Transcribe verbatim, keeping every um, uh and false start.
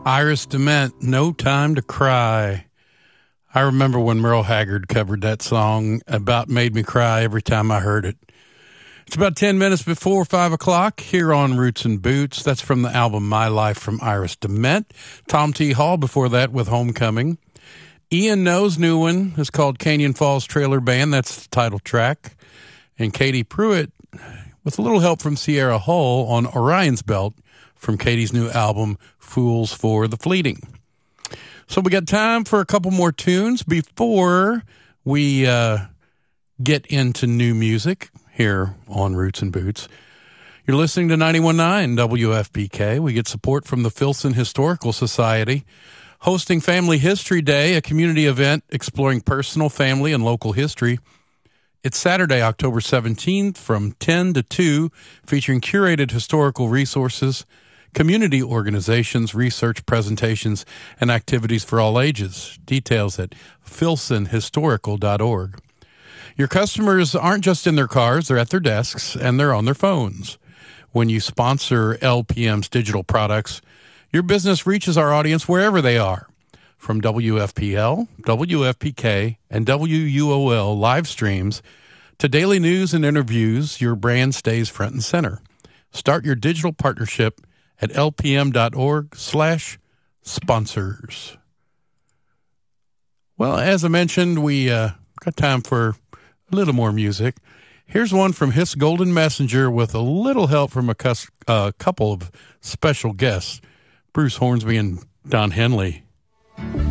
Iris DeMent, No Time to Cry. I remember when Merle Haggard covered that song. About made me cry every time I heard it. It's about ten minutes before five o'clock here on Roots and Boots. That's from the album My Life from Iris DeMent. Tom T. Hall before that with Homecoming. Ian No's new one is called Canyon Falls Trailer Band. That's the title track. And Katie Pruitt with a little help from Sierra Hull on Orion's Belt from Katie's new album, Fools for the Fleeting. So we got time for a couple more tunes before we uh, get into new music here on Roots and Boots. You're listening to ninety-one point nine W F P K. We get support from the Filson Historical Society, hosting Family History Day, a community event exploring personal, family, and local history. It's Saturday, October seventeenth from ten to two, featuring curated historical resources, community organizations, research presentations, and activities for all ages. Details at filson historical dot org. Your customers aren't just in their cars, they're at their desks, and they're on their phones. When you sponsor L P M's digital products, your business reaches our audience wherever they are. From W F P L, W F P K, and W U O L live streams to daily news and interviews, your brand stays front and center. Start your digital partnership at lpm.org slash sponsors. Well, as I mentioned, we uh, got time for a little more music. Here's one from Hiss Golden Messenger with a little help from a cus- uh, couple of special guests, Bruce Hornsby and Don Henley.